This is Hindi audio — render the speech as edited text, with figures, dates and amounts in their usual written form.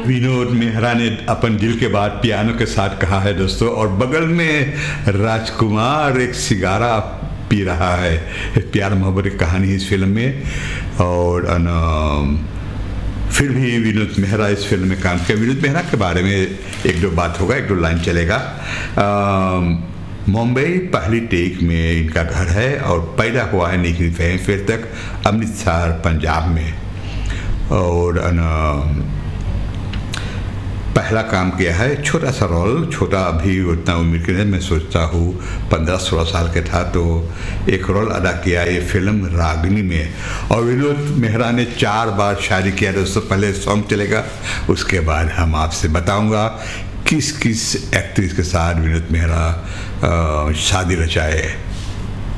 विनोद मेहरा ने अपन दिल के बात पियानो के साथ कहा है दोस्तों, और बगल में राजकुमार एक सिगारा पी रहा है। प्यार मोहब्बत की कहानी है इस फिल्म में, और फिर भी विनोद मेहरा इस फिल्म में काम किया। विनोद मेहरा के बारे में एक दो बात होगा, एक दो लाइन चलेगा। मुंबई पहली टेक में इनका घर है और पैदा हुआ है निखिल फहीम फिर तक अमृतसर पंजाब में, और पहला काम किया है छोटा सा रोल, छोटा अभी उतना उम्र के नहीं, मैं सोचता हूँ 15-16 साल के था तो एक रोल अदा किया ये फिल्म रागिनी में। और विनोद मेहरा ने 4 बार शादी किया दोस्तों। पहले सॉन्ग चलेगा, उसके बाद हम आपसे बताऊंगा किस किस एक्ट्रेस के साथ विनोद मेहरा शादी रचाए।